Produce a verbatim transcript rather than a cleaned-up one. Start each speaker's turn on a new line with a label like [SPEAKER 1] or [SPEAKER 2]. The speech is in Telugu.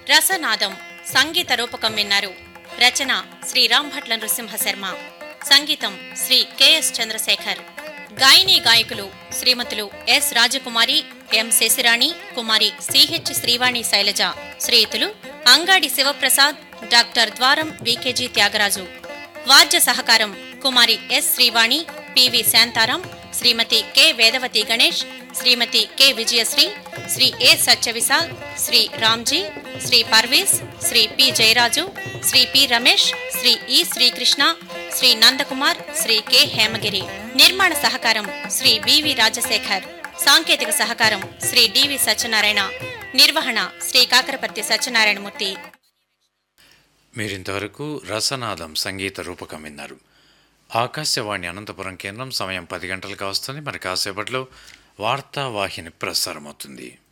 [SPEAKER 1] రసనాదం సంగీత రూపకం విన్నారు. రచన శ్రీ రాంభట్ల నృసింహ శర్మ. సంగీతం శ్రీ కెఎస్ చంద్రశేఖర్. గాయని గాయకులు శ్రీమతులు ఎస్ రాజకుమారి, ఎం శశిరాణి, కుమారి సిహెచ్ శ్రీవాణి శైలజ, శ్రీయుతులు అంగాడి శివప్రసాద్, డాక్టర్ ద్వారం వికేజీ త్యాగరాజు. వాద్య సహకారం కుమారి ఎస్ శ్రీవాణి, పివి శాంతారాం, శ్రీమతి కె వేదవతి గణేష్, శ్రీమతి కె విజయశ్రీ, శ్రీ ఏ సత్యవిశాల్, శ్రీ రామ్జీ, శ్రీ పర్వీస్, శ్రీ పి జయరాజు, శ్రీ పి రమేష్, శ్రీ ఈ శ్రీకృష్ణ, శ్రీ నందకుమార్, శ్రీ కె హేమగిరి. నిర్మాణ సహకారం శ్రీ బివి రాజశేఖర్. సాంకేతిక సహకారం శ్రీ డివి సత్యనారాయణ. నిర్వహణ శ్రీ కాకరపర్తి సత్యనారాయణమూర్తి.
[SPEAKER 2] మీరింతవరకు రసనాదం సంగీత రూపకం విన్నారు. ఆకాశవాణి అనంతపురం కేంద్రం. సమయం పది గంటలకు వస్తుంది. మరి కాసేపట్లో వార్తావాహిని ప్రసారమవుతుంది.